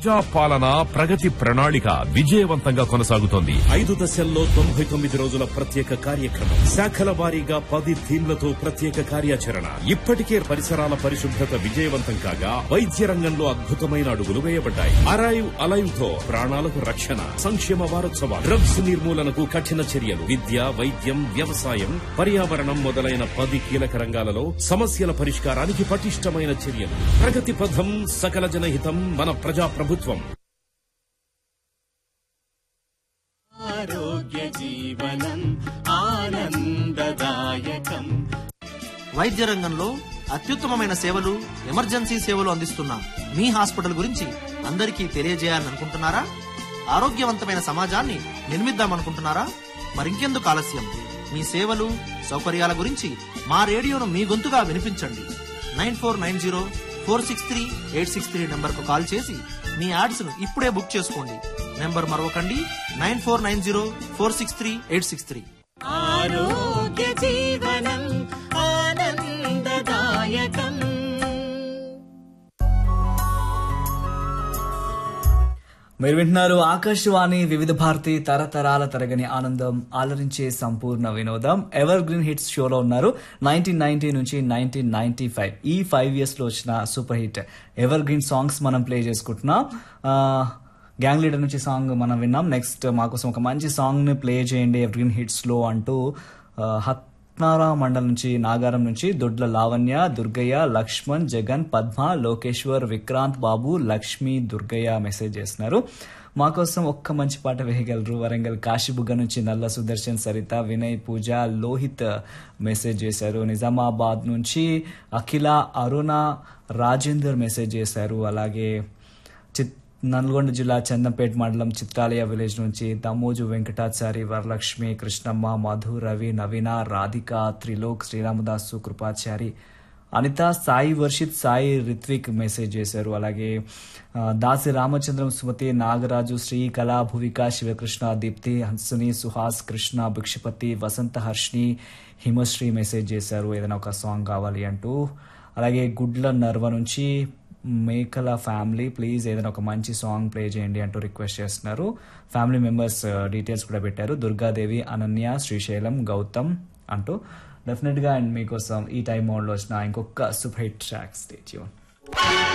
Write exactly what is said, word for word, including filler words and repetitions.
ప్రజా పాలన ప్రగతి ప్రణాళిక విజయవంతంగా కొనసాగుతోంది. ఐదు దశల్లో తొంభై తొమ్మిది రోజుల ప్రత్యేక కార్యక్రమం, శాఖల వారీగా పది థీమ్లతో ప్రత్యేక కార్యాచరణ. ఇప్పటికే పరిసరాల పరిశుభ్రత విజయవంతం కాగా వైద్య రంగంలో అద్భుతమైన అడుగులు వేయబడ్డాయి. అరైవ్ అలైవ్ తో ప్రాణాలకు రక్షణ. సంక్షేమ వారోత్సవాలు, డ్రగ్స్ నిర్మూలనకు కఠిన చర్యలు, విద్య, వైద్యం, వ్యవసాయం, పర్యావరణం మొదలైన పది కీలక రంగాలలో సమస్యల పరిష్కారానికి పటిష్టమైన చర్యలు. ప్రగతి పథం, సకల జనహితం, మన ప్రజా ప్రభుత్వం. ఆరోగ్య జీవనం ఆనందదాయకం. వైద్య రంగంలో అత్యుత్తమమైన సేవలు, ఎమర్జెన్సీ సేవలు అందిస్తున్న మీ హాస్పిటల్ గురించి అందరికీ తెలియజేయాలనుకుంటున్నారా? ఆరోగ్యవంతమైన సమాజాన్ని నిర్మిద్దామనుకుంటున్నారా? మరింకెందుకు ఆలస్యం? మీ సేవలు, సౌకర్యాల గురించి మా రేడియోను మీ గొంతుగా వినిపించండి. Nine four nine zero four six three eight six three number కు కాల్ చేసి మీ యాడ్స్ ను ఇప్పుడే బుక్ చేసుకోండి. Number మరొకండి, nine four nine zero four six three eight six three. ఆరోగ్య జీవనం ఆనందదాయకం. మీరు వింటున్నారు ఆకాశవాణి వివిధ భారతి, తరతరాల తరగని ఆనందం, ఆలరించే సంపూర్ణ వినోదం. ఎవర్ గ్రీన్ హిట్స్ షోలో ఉన్నారు. నైన్టీన్ నైన్టీ నుంచి నైన్టీన్ నైన్టీ ఫైవ్ ఈ ఫైవ్ ఇయర్స్ లో వచ్చిన super hit ever green songs మనం ప్లే చేసుకుంటున్నాం. గ్యాంగ్ లీడర్ నుంచి సాంగ్ మనం విన్నాం. నెక్స్ట్ మాకోసం ఒక మంచి సాంగ్ ని ప్లే చేయండి ఎవర్ గ్రీన్ హిట్స్ లో అంటూ హత్నారా మండల్ నుంచి, నాగారం నుంచి దొడ్ల లావణ్య, దుర్గయ్య, లక్ష్మణ్, జగన్, పద్మ, లోకేశ్వర్, విక్రాంత్ బాబు, లక్ష్మి, దుర్గయ్య మెసేజ్ చేస్తున్నారు. మాకోసం ఒక్క మంచి పాట వేయగలరు. వరంగల్ కాశీబుగ్గ నుంచి నల్ల సుదర్శన్, సరిత, వినయ్, పూజ, లోహిత్ మెసేజ్ చేశారు. నిజామాబాద్ నుంచి అఖిల, అరుణ, రాజేందర్ మెసేజ్ చేశారు. అలాగే చిత్ నల్గొండ జిల్లా చందంపేట మండలం చిత్రాలయ విలేజ్ నుంచి దమోజు వెంకటాచారి, వరలక్ష్మి, కృష్ణమ్మ, మధు, రవి, నవీన, రాధిక, త్రిలోక్, శ్రీరామదాసు, కృపాచారి, అనిత, సాయి వర్షిత్, సాయి రిత్విక్ మెసేజ్ చేశారు. అలాగే దాసి రామచంద్రం, సుమతి, నాగరాజు, శ్రీ, కళా, భువిక, శివకృష్ణ, దీప్తి, హన్సుని, సుహాస్, కృష్ణ, భిక్షపతి, వసంత, హర్షిని, హిమశ్రీ మెసేజ్ చేశారు ఏదైనా ఒక సాంగ్ కావాలి అంటూ. అలాగే గుడ్ల నర్వ నుంచి మేకల ఫ్యామిలీ, ప్లీజ్ ఏదైనా ఒక మంచి సాంగ్ ప్లే చేయండి అంటూ రిక్వెస్ట్ చేస్తున్నారు. ఫ్యామిలీ మెంబర్స్ డీటెయిల్స్ కూడా పెట్టారు. దుర్గాదేవి, అనన్య, శ్రీశైలం, గౌతమ్ అంటూ. డెఫినెట్ గా అండ్ మీకోసం ఈ టైం మోడ్ లో వచ్చిన ఇంకొక super hit track. Stay tune.